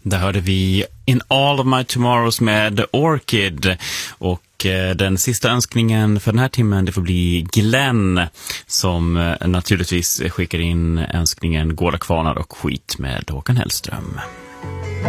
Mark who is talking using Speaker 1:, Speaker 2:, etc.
Speaker 1: Där hörde vi In All of My Tomorrows med Orchid. Och den sista önskningen för den här timmen, det får bli Glenn, som naturligtvis skickar in önskningen Gårda kvarnar och skit med Håkan Hellström.